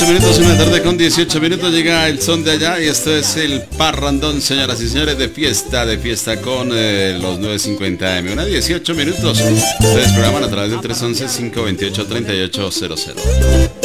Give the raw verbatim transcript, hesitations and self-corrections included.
dieciocho minutos, una tarde con dieciocho minutos, llega el son de allá y esto es el parrandón, señoras y señores, de fiesta, de fiesta con eh, los nueve cincuenta eme, una dieciocho minutos. Ustedes programan a través del tres once, cinco veintiocho, treinta y ocho cero cero.